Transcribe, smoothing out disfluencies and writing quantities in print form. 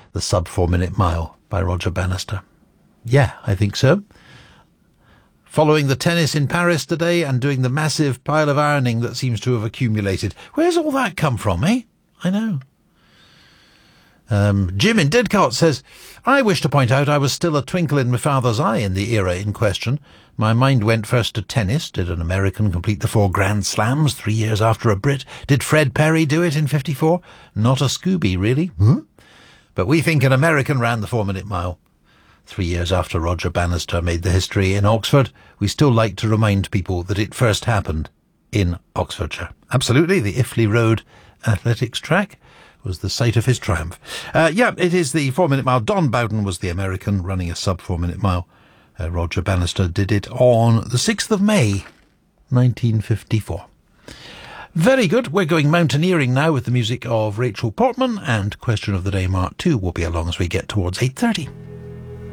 the sub 4 minute mile by Roger Bannister. Yeah, I think so. Following the tennis in Paris today and doing the massive pile of ironing that seems to have accumulated. Where's all that come from, eh? I know. Jim in Didcot says, I wish to point out I was still a twinkle in my father's eye in the era in question. My mind went first to tennis. Did an American complete the 4 Grand Slams 3 years after a Brit? Did Fred Perry do it in 54? Not a Scooby, really. But we think an American ran the 4 minute mile. 3 years after Roger Bannister made the history in Oxford, we still like to remind people that it first happened in Oxfordshire. Absolutely, the Iffley Road athletics track was the site of his triumph. It is the 4 minute mile. Don Bowden was the American running a sub 4 minute mile. Roger Bannister did it on the 6th of May, 1954. Very good. We're going mountaineering now with the music of Rachel Portman, and Question of the Day Mark 2 will be along as we get towards 8:30.